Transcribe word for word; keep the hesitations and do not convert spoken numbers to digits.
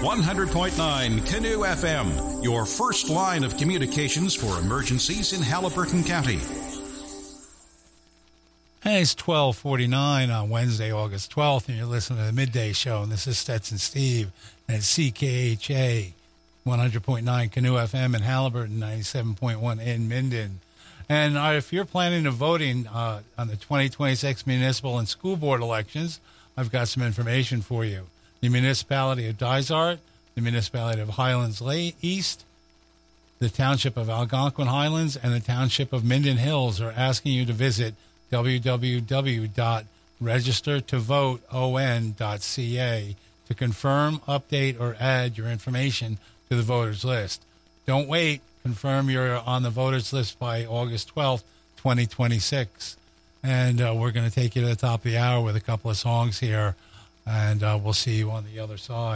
one hundred point nine Canoe F M, your first line of communications for emergencies in Halliburton County. Hey, it's twelve forty-nine on Wednesday, August twelfth, and you're listening to the Midday Show, and this is Stetson Steve at C K H A one hundred point nine Canoe F M in Halliburton, ninety-seven point one in Minden. And uh, if you're planning to voting uh, on the twenty twenty-six municipal and school board elections, I've got some information for you. The municipality of Dysart, the municipality of Highlands East, the township of Algonquin Highlands, and the township of Minden Hills are asking you to visit w w w dot register to vote on dot c a to confirm, update, or add your information to the voters list. Don't wait. Confirm you're on the voters list by August twelfth, twenty twenty-six. And uh, we're going to take you to the top of the hour with a couple of songs here, and uh, we'll see you on the other side.